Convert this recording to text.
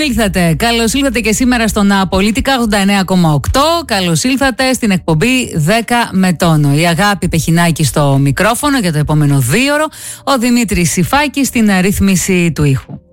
ήλθατε. Καλώς ήλθατε και σήμερα στον Πολίτικα 89,8. Καλώς ήλθατε στην εκπομπή 10 με τόνο. Η Αγάπη Πεχινάκη στο μικρόφωνο για το επόμενο 2ωρο. Ο Δημήτρης Σιφάκης στην ρύθμιση του ήχου.